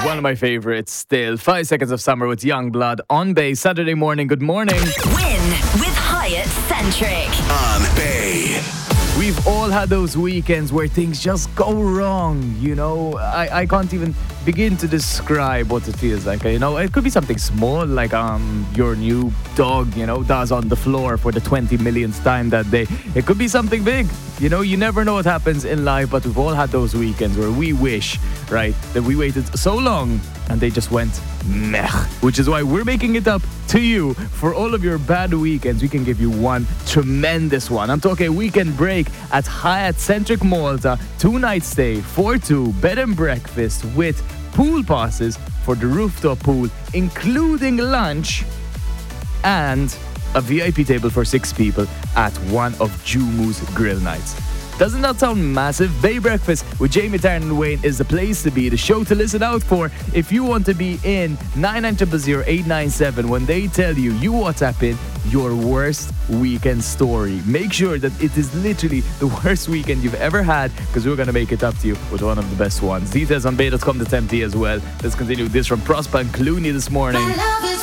One of my favorites still. 5 Seconds of Summer with Youngblood on Bay. Saturday morning, good morning. Win with Hyatt Centric. On Bay. We've all had those weekends where things just go wrong, you know. I can't even begin to describe what it feels like. You know, it could be something small, like your new dog, you know, does on the floor for the 20 millionth time that day. It could be something big. You know, you never know what happens in life, but we've all had those weekends where we wish, right, that we waited so long and they just went meh. Which is why we're making it up to you for all of your bad weekends. We can give you one tremendous one. I'm talking weekend break at Hyatt Centric Malta, 2-night stay for two, bed and breakfast with pool passes for the rooftop pool, including lunch, and a VIP table for 6 people at one of Jumu's grill nights. Doesn't that sound massive? Bay Breakfast with Jamie Tarn and Wayne is the place to be, the show to listen out for. If you want to be in 9900897 when they tell you, you WhatsApp in your worst weekend story. Make sure that it is literally the worst weekend you've ever had, because we're going to make it up to you with one of the best ones. Details on bay.com to tempt as well. Let's continue this from Prosper and Clooney this morning. My love is